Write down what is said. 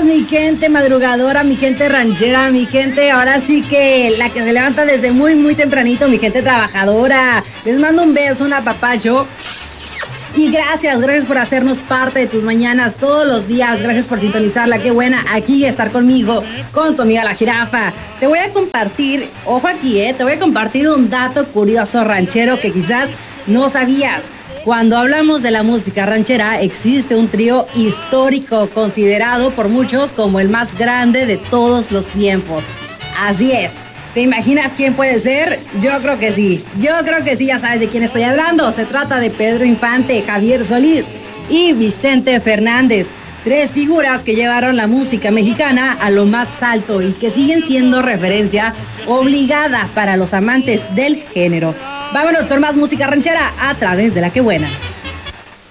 días, mi gente madrugadora, mi gente ranchera, mi gente, ahora sí que la que se levanta desde muy, muy tempranito, mi gente trabajadora. Les mando un beso, un apapacho. Y gracias por hacernos parte de tus mañanas todos los días. Gracias por sintonizarla, qué buena aquí estar conmigo, con tu amiga la jirafa. Te voy a compartir, ojo aquí, te voy a compartir un dato curioso ranchero que quizás no sabías. Cuando hablamos de la música ranchera, existe un trío histórico considerado por muchos como el más grande de todos los tiempos. Así es. ¿Te imaginas quién puede ser? Yo creo que sí, ya sabes de quién estoy hablando. Se trata de Pedro Infante, Javier Solís y Vicente Fernández. Tres figuras que llevaron la música mexicana a lo más alto y que siguen siendo referencia obligada para los amantes del género. Vámonos con más música ranchera a través de La Que Buena.